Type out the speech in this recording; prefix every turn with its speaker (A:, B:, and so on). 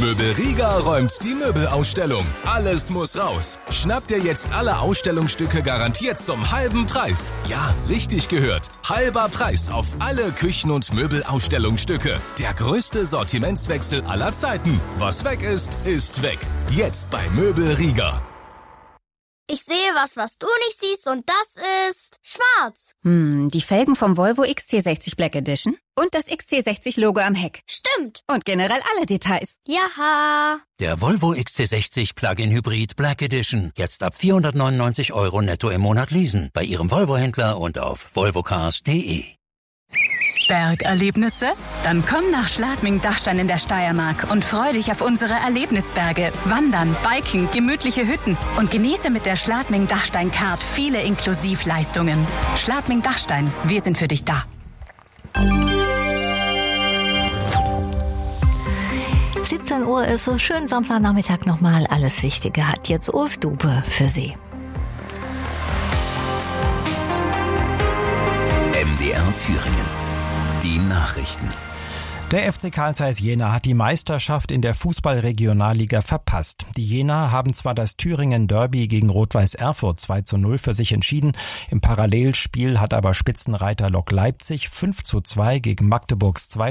A: Möbel Rieger räumt die Möbelausstellung. Alles muss raus. Schnapp dir jetzt alle Ausstellungsstücke garantiert zum halben Preis. Ja, richtig gehört. Halber Preis auf alle Küchen- und Möbelausstellungsstücke. Der größte Sortimentswechsel aller Zeiten. Was weg ist, ist weg. Jetzt bei Möbel Rieger.
B: Ich sehe was du nicht siehst, und das ist schwarz.
C: Die Felgen vom Volvo XC60 Black Edition und das XC60-Logo am Heck.
B: Stimmt.
C: Und generell alle Details.
B: Jaha.
D: Der Volvo XC60 Plug-in Hybrid Black Edition. Jetzt ab 499 € netto im Monat leasen. Bei Ihrem Volvo-Händler und auf volvocars.de.
E: Bergerlebnisse? Dann komm nach Schladming-Dachstein in der Steiermark und freu dich auf unsere Erlebnisberge. Wandern, Biken, gemütliche Hütten und genieße mit der Schladming-Dachstein-Card viele Inklusivleistungen. Schladming-Dachstein, wir sind für dich da.
F: 17 Uhr ist so schön Samstagnachmittag nochmal. Alles Wichtige hat jetzt Ulf Dube für Sie.
A: MDR Thüringen. Die Nachrichten.
G: Der FC Carl Zeiss Jena hat die Meisterschaft in der Fußball-Regionalliga verpasst. Die Jener haben zwar das Thüringen-Derby gegen Rot-Weiß Erfurt 2:0 für sich entschieden. Im Parallelspiel hat aber Spitzenreiter Lok Leipzig 5:2 gegen Magdeburgs 2